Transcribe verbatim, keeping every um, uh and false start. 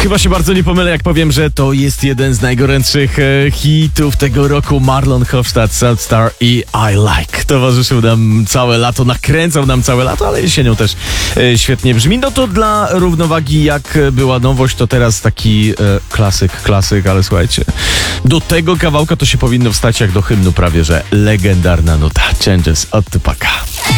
Chyba się bardzo nie pomylę, jak powiem, że to jest jeden z najgorętszych e, hitów tego roku. Marlon Hofstadt, South Star i I Like. Towarzyszył nam całe lato, nakręcał nam całe lato, ale jesienią też e, świetnie brzmi. No to dla równowagi, jak była nowość, to teraz taki e, klasyk, klasyk, ale słuchajcie, do tego kawałka to się powinno wstać jak do hymnu prawie, że legendarna nuta. Changes od Tupaka.